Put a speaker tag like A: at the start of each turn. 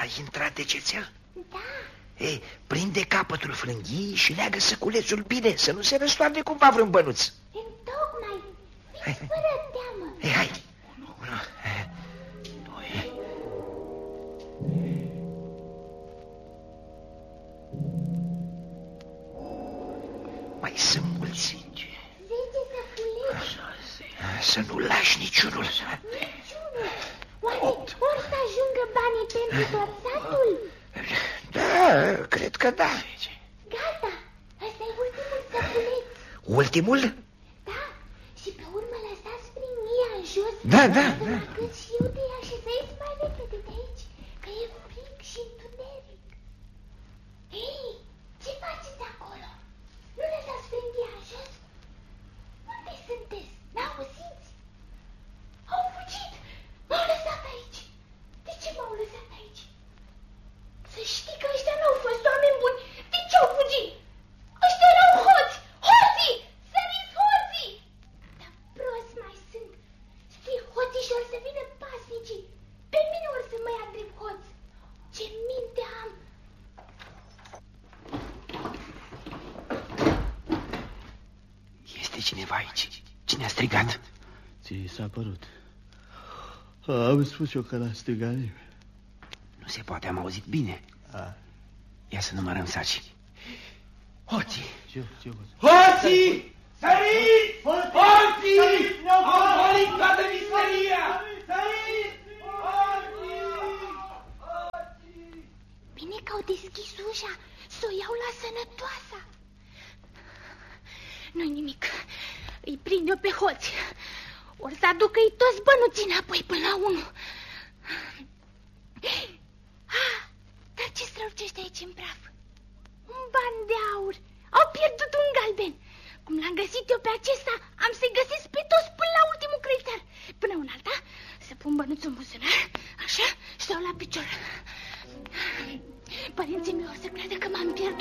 A: Ai intrat de cețel?
B: Da.
A: Ei, prinde capătul frânghiei și leagă săculețul bine, să nu se răstoarne cumva vreun bănuț.
B: Întocmai. Fiți fără teamă.
A: Ei, hai. 1, 2. Mai sunt mulți.
B: 10 săculeți.
A: Să nu lași niciunul.
B: Niciunul. Oare ori să ajungă banii pentru torsatul?
A: Da, cred că da.
B: Gata, ăsta e ultimul săculeț.
A: Ultimul?
B: Da, și pe urmă lăsați frânghiea în jos.
A: Da.
B: Să mă cât și eu de ea și să ies mai repede de aici, că e frig și întuneric. Hei, ce faceți acolo? Nu lăsați frânghia în jos? Unde sunteți? N-auziți? Au fugit! M-au lăsat aici. De ce m-au lăsat aici? Să știi că ăștia n-au fost oameni buni. De ce au fugit? Ăștia erau hoți! Hoții! Săriți hoții! Dar prost mai sunt. Știi, hoții și or să vină pasnicii. Pe mine or să mă ia drept hoț. Ce minte am!
A: Este cineva aici. Cine a strigat?
C: Ți s-a părut. Am spus eu că l-a strigat nimeni.
A: Nu se poate, am auzit bine. Ia să numărăm saci. Hoții!
C: Ce
D: Hoții! Săriți! Hoții! Au golit toată misteria! Săriți! Hoții!
B: Bine că au deschis ușa, să o iau la sănătoasa. Nu-i nimic, îi prind eu pe hoți. Or să aducă-i toți bănuții înapoi până la 1. Dar ce strălucește aici în praf? Un ban de aur. Au pierdut un galben. Cum l-am găsit eu pe acesta, am să-i găsesc pe toți până la ultimul creitar. Până un alta, să pun bănuțul în buzunar, așa, și stau la picior. Părinții mei o să creadă că m-am pierdut.